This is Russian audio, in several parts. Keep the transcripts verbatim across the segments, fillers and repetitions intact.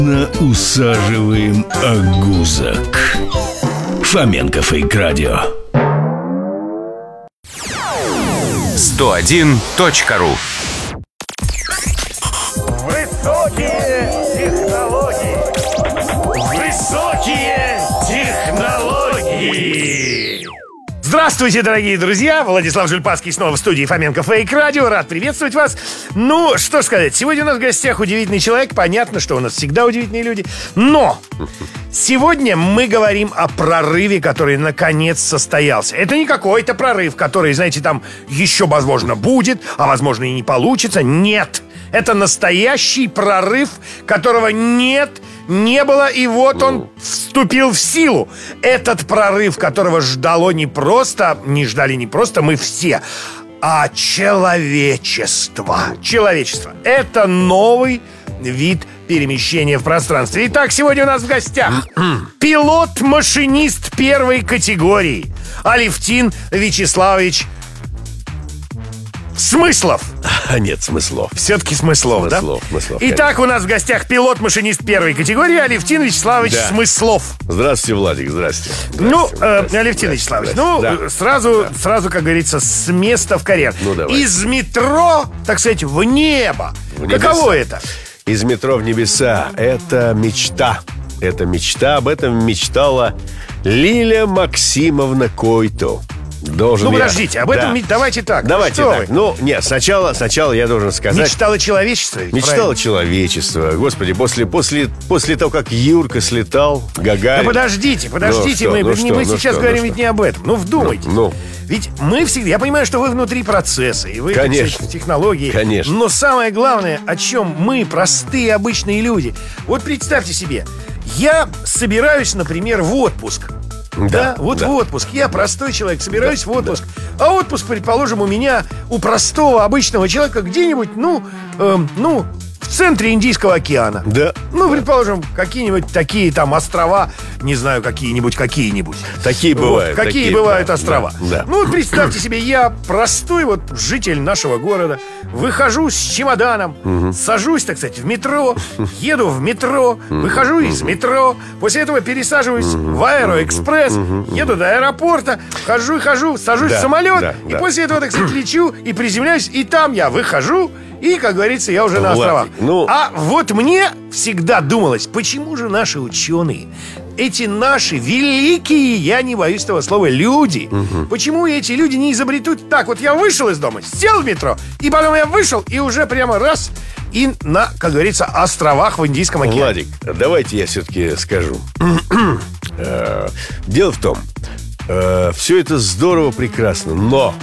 Усаживаем огузок. Фоменко Фейк Радио. сто один точка ру. Высокие технологии. Высокие технологии. Здравствуйте, дорогие друзья! Владислав Жульпасский снова в студии Фоменко Фейк Радио. Рад приветствовать вас. Ну, что сказать, сегодня у нас в гостях удивительный человек. Понятно, что у нас всегда удивительные люди. Но сегодня мы говорим о прорыве, который наконец состоялся. Это не какой-то прорыв, который, знаете, там еще, возможно, будет, а возможно и не получится. Нет! Это настоящий прорыв, которого нет, не было, и вот он вступил в силу. Этот прорыв, которого ждало не просто, не ждали не просто мы все, а человечество. Человечество. Это новый вид перемещения в пространстве. Итак, сегодня у нас в гостях пилот-машинист первой категории Алевтин Вячеславович Смыслов. А нет, Смыслов. Все-таки Смыслов, да? Смыслов, Смыслов, Итак, у нас в гостях пилот-машинист первой категории Алевтин Вячеславович да. Смыслов. Здравствуйте, Владик, здрасте. здрасте Ну, здрасте, э, Алевтин здрасте, Вячеславович, здрасте. ну, да. сразу, да. сразу, как говорится, с места в карьер. Ну, давай. Из метро, так сказать, в небо. В Каково небеса. это? Из метро в небеса. Это мечта. Это мечта. Об этом мечтала Лиля Максимовна Който. Должен Ну, я... подождите, об этом да. давайте так. Давайте Что так. вы? Ну, нет, сначала, сначала я должен сказать... Мечтало человечество ведь, Мечтало правильно? человечество. Господи, после, после, после того, как Юрка слетал, Гагарин... Да подождите, подождите, Ну, мы, что, мы, ну, не- что, мы ну, сейчас что, говорим ну, ведь что? не об этом. Ну, вдумайте. Ну, Ведь мы всегда... Я понимаю, что вы внутри процесса, и вы, так Конечно. сказать, в технологии. Конечно. Но самое главное, о чем мы, простые, обычные люди. Вот представьте себе, я собираюсь, например, в отпуск. Да, Да, вот да. в отпуск. Я простой человек, собираюсь в отпуск. А отпуск, предположим, у меня, у простого, обычного человека где-нибудь, ну, эм, ну, в центре Индийского океана. Да. Ну, предположим, какие-нибудь такие там острова, не знаю, какие-нибудь, какие-нибудь. Такие Вот, бывают. какие такие, бывают да, острова. Да, да. Ну, вот представьте себе, я простой вот житель нашего города, выхожу с чемоданом, сажусь, так сказать, в метро, еду в метро, выхожу из метро, после этого пересаживаюсь в Аэроэкспресс, еду до аэропорта, хожу и хожу, сажусь Да, в самолет, да, и да. после этого, так сказать, лечу и приземляюсь, и там я выхожу, и, как говорится, я уже на Владик, островах. ну- А вот мне всегда думалось, почему же наши ученые, эти наши великие, я не боюсь этого слова, люди, почему эти люди не изобретут так? Вот я вышел из дома, сел в метро, и потом я вышел, и уже прямо раз, и на, как говорится, островах в Индийском океане. Владик, давайте я все-таки скажу. Э, Дело в том, все это здорово, прекрасно, но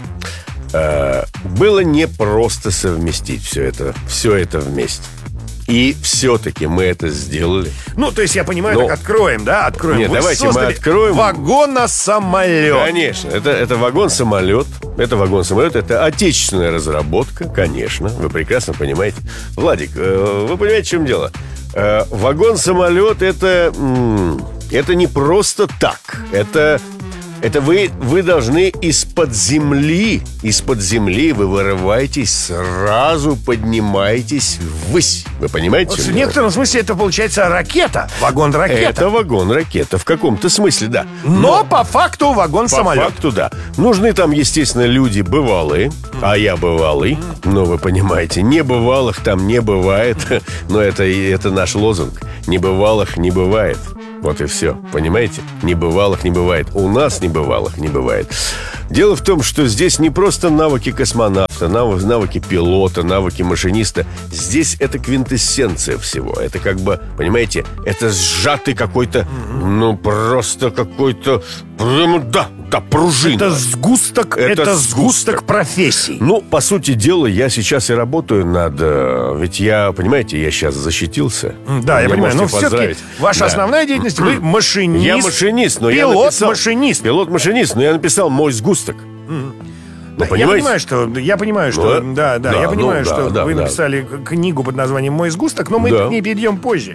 э, было непросто совместить все это, все это вместе. И все-таки мы это сделали. Ну, то есть я понимаю, Ну, так откроем, да, откроем. нет, Вы давайте мы создали откроем. вагонно-самолет. Конечно, это, это вагон-самолет. Это вагон-самолет, это отечественная разработка, конечно. Вы прекрасно понимаете. Владик, э, вы понимаете, в чем дело? Э, вагон-самолет это, м, это не просто так. Это, это вы, вы должны из-под земли, из-под земли вы вырываетесь, сразу поднимаетесь ввысь. Вы понимаете, Вот в чем в дело? некотором смысле это получается ракета, вагон-ракета. Это вагон-ракета, в каком-то смысле, да. Но по факту По вагон-самолет. факту, да. Нужны там, естественно, люди бывалые, а я бывалый. Но вы понимаете, небывалых там не бывает. Но это, это наш лозунг. Небывалых не бывает. Вот и все, понимаете? Небывалых не бывает. У нас небывалых не бывает. Дело в том, что здесь не просто навыки космонавта, нав- навыки пилота, навыки машиниста. Здесь это квинтэссенция всего. Это как бы, понимаете, это сжатый какой-то, ну, просто какой-то, прямо, да, да, пружина. Это сгусток, Это это, сгусток. сгусток профессий. Ну, по сути дела, я сейчас и работаю над... э, Ведь я, понимаете, я сейчас защитился. Да, я Меня понимаю, но можете все-таки поздравить. ваша Да. основная деятельность, вы машинист. Я машинист, но я написал... Пилот-машинист. Пилот-машинист, но я написал мой сгусток. Ну, Я понимаете? понимаю, что, я понимаю, что, Ну, да, да, да, я ну, понимаю, да, что да, вы да. написали к- книгу под названием «Мой сгусток», но мы Да. к ней перейдем позже.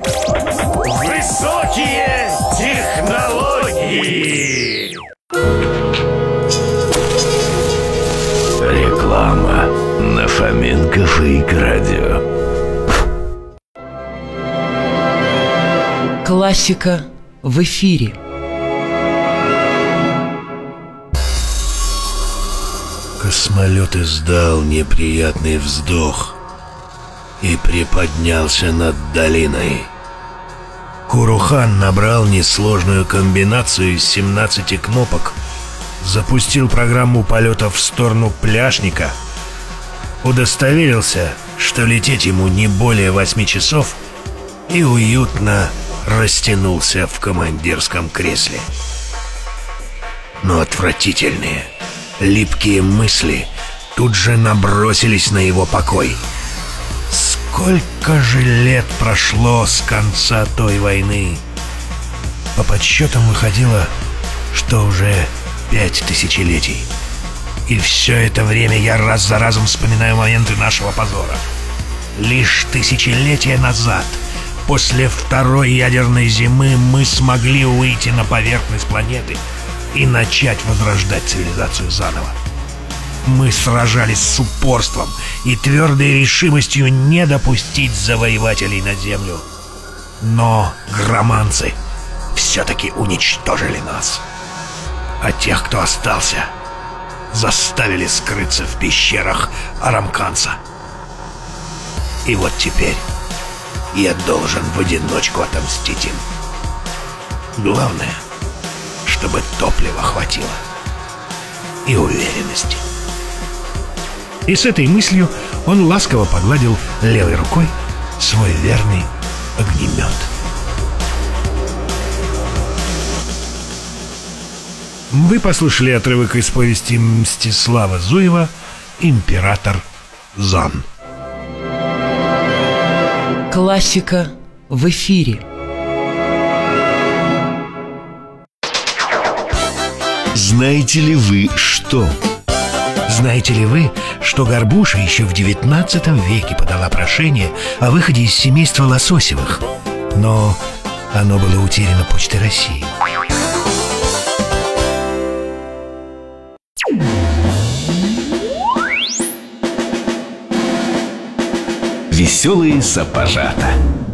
Высокие технологии. Реклама на Фоменко Фейк Радио. Классика в эфире. Космолет издал неприятный вздох и приподнялся над долиной. Курухан набрал несложную комбинацию из семнадцати кнопок, запустил программу полета в сторону Пляшника, удостоверился, что лететь ему не более восьми часов, и уютно растянулся в командирском кресле. Но отвратительные, липкие мысли тут же набросились на его покой. Сколько же лет прошло с конца той войны? По подсчетам выходило, что уже пять тысячелетий. И все это время я раз за разом вспоминаю моменты нашего позора. Лишь тысячелетия назад, после второй ядерной зимы, мы смогли выйти на поверхность планеты и начать возрождать цивилизацию заново. Мы сражались с упорством и твердой решимостью не допустить завоевателей на Землю. Но громанцы все-таки уничтожили нас. А тех, кто остался, заставили скрыться в пещерах Арамканса. И вот теперь я должен в одиночку отомстить им. Главное, чтобы топлива хватило и уверенности. И с этой мыслью он ласково погладил левой рукой свой верный огнемет. Вы послушали отрывок из повести Мстислава Зуева «Император Зан». Классика в эфире. Знаете ли вы что? Знаете ли вы, что Горбуша еще в девятнадцатом веке подала прошение о выходе из семейства Лососевых, но оно было утеряно Почтой России? Веселые сапожата.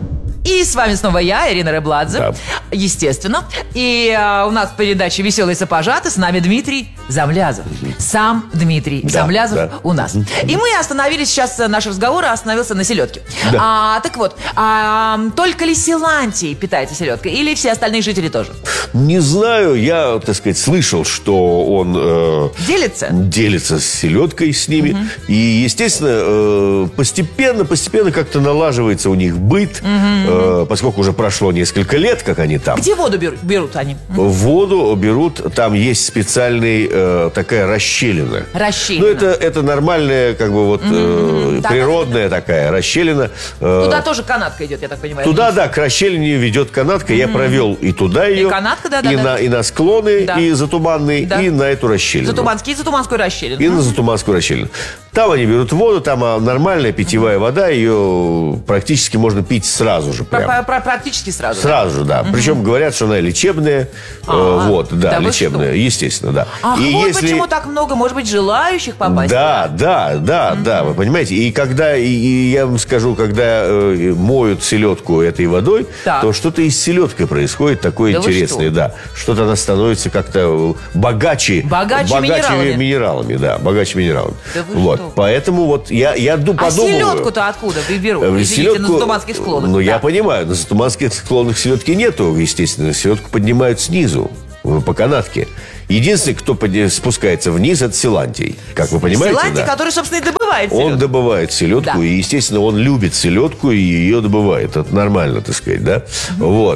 И с вами снова я, Ирина Рыбладзе, Да. естественно. И а, у нас в передаче «Веселые сапожаты» с нами Дмитрий Замлязов. Сам Дмитрий Да, Замлязов да. у нас. И мы остановились сейчас, наш разговор остановился на селедке. Да. А, так вот, а, только ли Силантий питается селедкой? Или все остальные жители тоже? Не знаю, я, так сказать, слышал, что он э, Делится? делится с селедкой с ними. И, естественно, э, постепенно, постепенно как-то налаживается у них быт, э, поскольку уже прошло несколько лет, как они там. Где воду берут, берут они? Воду берут, там есть специальный э, такая расщелина. Расщелина. Ну, это, это нормальная, как бы вот э, Так, природная такая расщелина. Э, Туда тоже канатка идет, я так понимаю. Туда, да, к расщелине ведет канатка. Я провел и туда ее. канатка, да, да, и, да. на, и на склоны, Да. и затуманные, Да. и на эту расщелину. Затуманский и Затуманскую расщелину. И на Затуманскую расщелину. Там они берут воду, там а, нормальная питьевая вода, ее практически можно пить сразу же. Про- Прям. про- Практически сразу. да? Сразу же, да. Причем говорят, что она лечебная. А, э, вот, да, да вы лечебная, что? естественно, да. Ах, И вот если- почему так много, может быть, желающих попасть. Да, да, да, да, вы понимаете. И когда, и, и я вам скажу, когда э, моют селедку этой водой, Так. то что-то и с селедкой происходит такое Да вы интересное, что? да. Что-то она становится как-то богаче. Богаче минералами. минералами, да, богаче минералами. Да вы вот, что? поэтому вот я, я ду- А подумываю. селедку-то откуда берут? Э, Извините, на Затуманских склонах. Ну, я Да. понимаю, на Затуманских склонах селедки нету, естественно. Селедку поднимают снизу, э, по канатке. Единственный, кто подня- спускается вниз, это Силантий. Как вы понимаете, Силантий, да? который, собственно, и добывает Он селедку. добывает селедку, Да. и, естественно, он любит селедку и ее добывает. Это нормально, так сказать, да? Вот.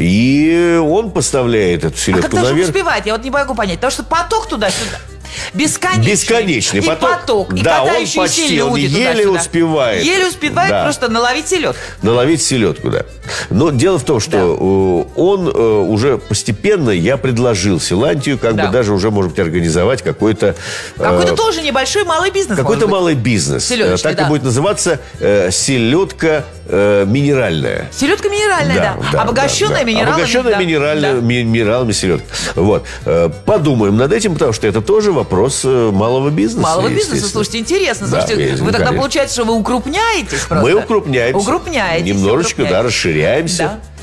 И он поставляет эту А селедку когда же он наверх. успевает? Я вот не могу понять. Потому что поток туда-сюда. Бесконечный. Бесконечный и поток. поток. И Да, он катающиеся почти, он люди еле туда-сюда. успевает. Еле успевает Да. просто наловить селедку. Наловить селедку, да. Но дело в том, что э, он э, уже постепенно, я предложил Силантию, как Да. бы даже уже, может быть, организовать какой-то... э, Какой-то тоже небольшой малый бизнес. Какой-то может быть. малый бизнес. Селедочный, Э, так да. и будет называться э, селедка э, минеральная. Селедка минеральная, да. Обогащенная да. минералами. Обогащенная да. минеральными, Да. ми- минералами селедка. Вот. Э, Подумаем над этим, потому что это тоже вопрос э, малого бизнеса. Малого бизнеса, естественно. слушайте, интересно. Да, Слушайте, конечно, вы тогда конечно. получается, что вы укрупняетесь просто. Мы укрупняемся. Укрупняетесь. Немножечко, да, укрупняетесь. расширяемся. Да.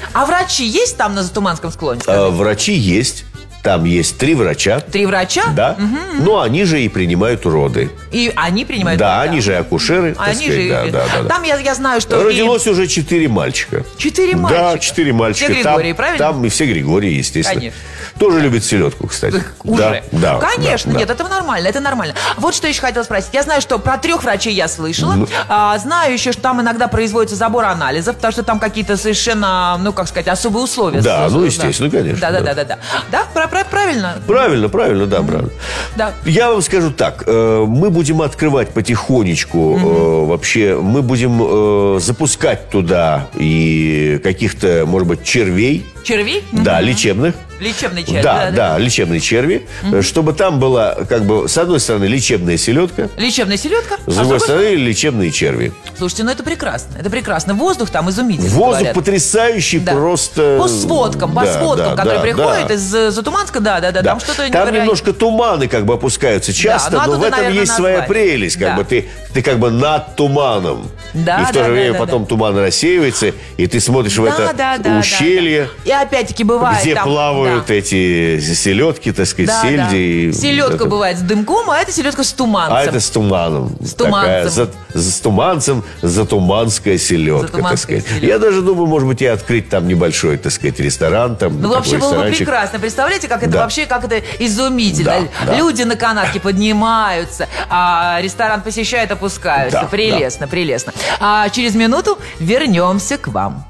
А врачи есть там на Затуманском склоне? А, врачи есть. Там есть три врача. Три врача? Да. Угу. Ну, они же и принимают роды. И они принимают Да, роды, они же акушеры. так Они сказать, же... да, да, да, да. Там я, я знаю, что... Родилось уже четыре мальчика. Четыре мальчика? Да, четыре мальчика. Все Григории, там, правильно? Там и все Григории, естественно. Конечно. Тоже любят селедку, кстати. Уже? Да, да, Конечно, да, нет, да. это нормально, это нормально. Вот что еще хотела спросить. Я знаю, что про трех врачей я слышала. Ну. А, знаю еще, что там иногда производится забор анализов, потому что там какие-то совершенно, ну, как сказать, особые условия. Да, С- ну, да. естественно, конечно, Да, да, да. да, да, да. Да, про- про- правильно. Правильно, правильно, да, правильно. Да. Я вам скажу так, э, мы будем открывать потихонечку, э, вообще, мы будем э, запускать туда и каких-то, может быть, червей. Червей? Да, Мгм. лечебных. Лечебный червь. Да, да, лечебные черви. э, Чтобы там была, как бы, с одной стороны, лечебная селедка, Лечебная селедка. с а другой стороны, лечебные черви. Слушайте, ну это прекрасно. Это прекрасно. Воздух там изумительный. Воздух говорят. потрясающий, Да. просто... По сводкам, по Да, сводкам, да, которые да, приходят да. из э, Затуманска, да, да, да, Да. там что-то... Там невероятное. немножко туманы как бы опускаются часто, ну, но в оттуда, этом наверное, есть своя назвали. прелесть. Как Да. бы ты, ты как бы над туманом. Да, и в то да, же да, время да, потом да. туман рассеивается, и ты смотришь в Да, это да, да, ущелье, да, да. И опять-таки бывает где там, плавают да. эти селедки, так сказать, Да, сельди. да. и Селедка это- бывает с дымком, а это селедка с туманцем. А это с туманом. С туманцем. Такая, за, за- с туманцем затуманская селедка, так Затуманская сказать. селедка. Я даже думаю, может быть, и открыть там небольшой, так сказать, ресторан. Там, Ну, такой вообще было бы ресторанчик. прекрасно. Представляете, как это Да. вообще, как это изумительно. Да, да. Люди на канатке поднимаются, а ресторан посещают, опускаются. Да, прелестно, прелестно. А через минуту вернемся к вам.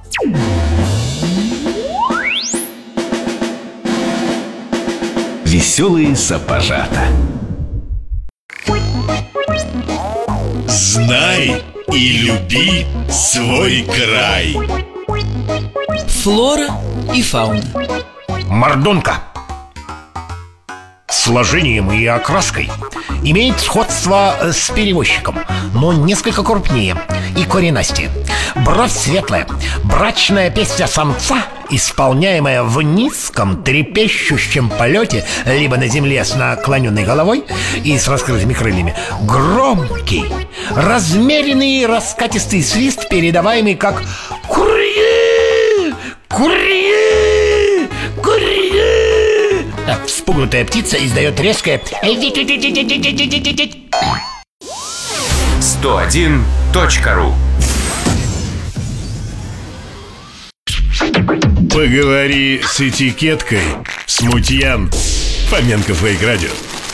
Веселые сапожата. Знай и люби свой край. Флора и фауна. Мордунка. Сложением и окраской имеет сходство с перевозчиком, но несколько крупнее и коренастее. Бровь светлая, брачная песня самца, исполняемая в низком трепещущем полете, либо на земле с наклоненной головой и с раскрытыми крыльями. Громкий, размеренный и раскатистый свист, передаваемый как «Курье! Курье! Курье!». А вспугнутая птица издает резкое сто один точка ру. Поговори с этикеткой. Смутьян. Фоменко Фейк Радио.